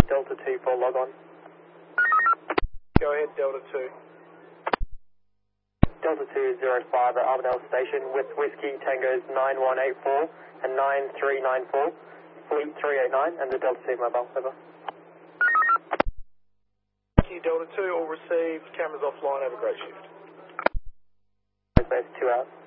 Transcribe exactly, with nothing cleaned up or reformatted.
Delta two for log on. Go ahead, Delta two. Delta two zero five at Armadale Station with Whiskey Tango's nine one eight four and nine three nine four, Fleet three eight nine, and the Delta two mobile, over. Thank you, Delta two, all received, cameras offline, have a great shift. Space two out.